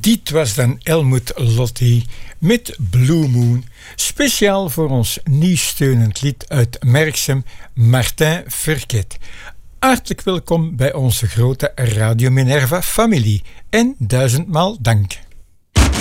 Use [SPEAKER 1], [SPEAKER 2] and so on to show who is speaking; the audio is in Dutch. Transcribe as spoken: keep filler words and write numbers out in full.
[SPEAKER 1] Dit was dan Helmut Lotti met Blue Moon, speciaal voor ons nieuw steunend lied uit Merksem, Martin Verket. Hartelijk welkom bij onze grote Radio Minerva familie en duizendmaal dank.